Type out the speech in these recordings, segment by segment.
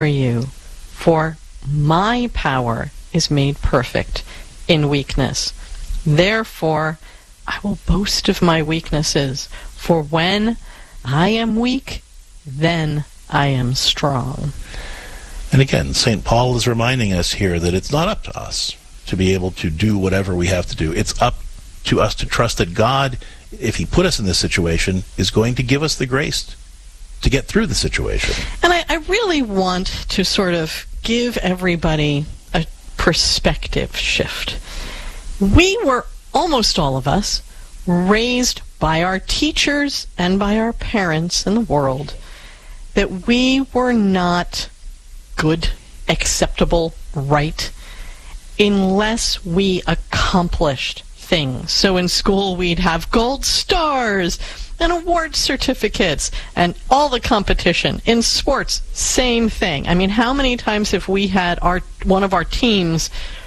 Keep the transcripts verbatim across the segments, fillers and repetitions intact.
you, for my power is made perfect in weakness. Therefore, I will boast of my weaknesses, for when I am weak, then I am strong. And again, Saint Paul is reminding us here that it's not up to us to be able to do whatever we have to do. It's up to us to trust that God, if he put us in this situation, is going to give us the grace to get through the situation. And I, I really want to sort of give everybody a perspective shift. We were, almost all of us, raised by our teachers and by our parents in the world that we were not good, acceptable, right, unless we accomplished things. So in school we'd have gold stars and award certificates and all the competition. In sports, same thing. I mean, how many times have we had our one of our teams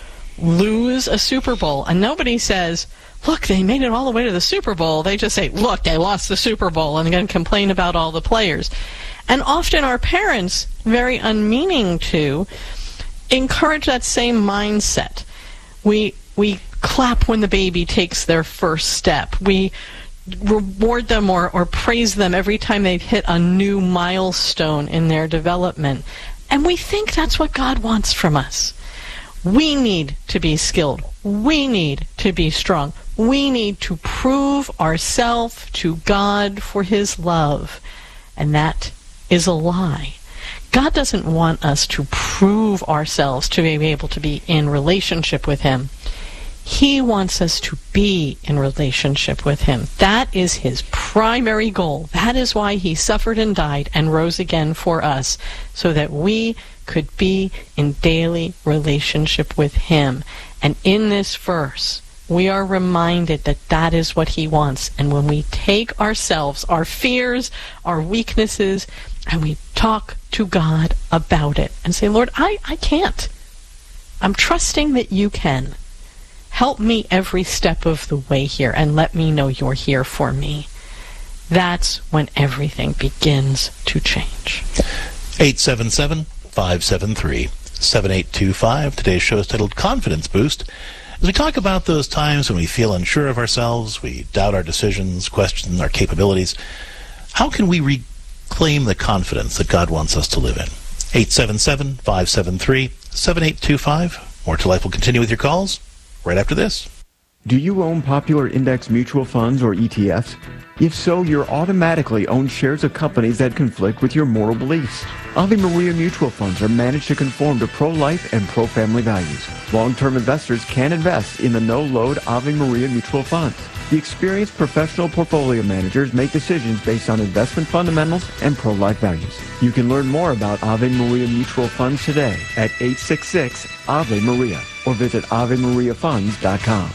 lose a Super Bowl and nobody says, look, they made it all the way to the Super Bowl. They just say, look, they lost the Super Bowl, and then complain about all the players. And often our parents, very unmeaning to, encourage that same mindset. We we clap when the baby takes their first step. We reward them or, or praise them every time they hit a new milestone in their development. And we think that's what God wants from us. We need to be skilled. We need to be strong. We need to prove ourselves to God for his love. And that is a lie. God doesn't want us to prove ourselves to be able to be in relationship with him. He wants us to be in relationship with him. That is his primary goal. That is why he suffered and died and rose again for us, so that we could be in daily relationship with him. And in this verse, we are reminded that that is what he wants. And when we take ourselves, our fears, our weaknesses, and we talk to God about it and say, Lord, I, I can't. I'm trusting that you can. Help me every step of the way here and let me know you're here for me. That's when everything begins to change. eight seven seven, five seven three, seven eight two five. Today's show is titled Confidence Boost. As we talk about those times when we feel unsure of ourselves, we doubt our decisions, question our capabilities, how can we reclaim the confidence that God wants us to live in? eight seven seven, five seven three, seven eight two five. More to Life will continue with your calls right after this. Do you own popular index mutual funds or E T Fs? If so, you're automatically own shares of companies that conflict with your moral beliefs. Ave Maria mutual funds are managed to conform to pro-life and pro-family values. Long-term investors can invest in the no-load Ave Maria mutual funds. The experienced professional portfolio managers make decisions based on investment fundamentals and pro-life values. You can learn more about Ave Maria mutual funds today at eight six six, A V E Maria or visit ave maria funds dot com.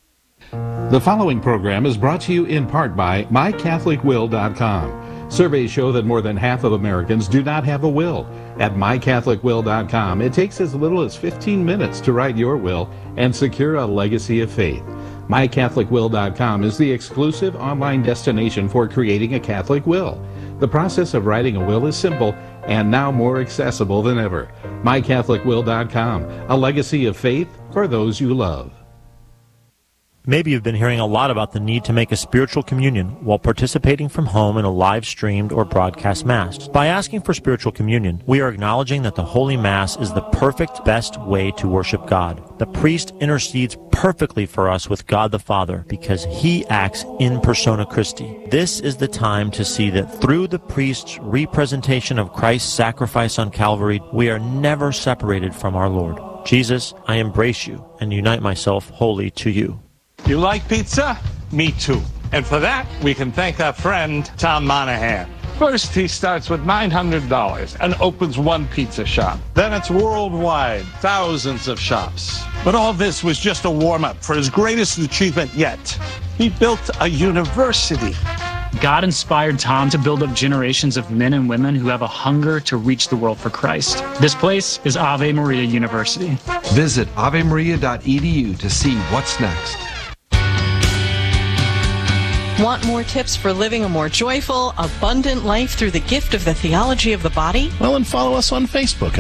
The following program is brought to you in part by my catholic will dot com. Surveys show that more than half of Americans do not have a will. At my catholic will dot com, it takes as little as fifteen minutes to write your will and secure a legacy of faith. my catholic will dot com is the exclusive online destination for creating a Catholic will. The process of writing a will is simple and now more accessible than ever. my catholic will dot com, a legacy of faith for those you love. Maybe you've been hearing a lot about the need to make a spiritual communion while participating from home in a live-streamed or broadcast Mass. By asking for spiritual communion, we are acknowledging that the Holy Mass is the perfect, best way to worship God. The priest intercedes perfectly for us with God the Father because he acts in persona Christi. This is the time to see that through the priest's representation of Christ's sacrifice on Calvary, we are never separated from our Lord. Jesus, I embrace you and unite myself wholly to you. You like pizza? Me too. And for that, we can thank our friend, Tom Monahan. First, he starts with nine hundred dollars and opens one pizza shop. Then it's worldwide, thousands of shops. But all this was just a warm-up for his greatest achievement yet. He built a university. God inspired Tom to build up generations of men and women who have a hunger to reach the world for Christ. This place is Ave Maria University. Visit ave maria dot e d u to see what's next. Want more tips for living a more joyful, abundant life through the gift of the theology of the body? Well, and follow us on Facebook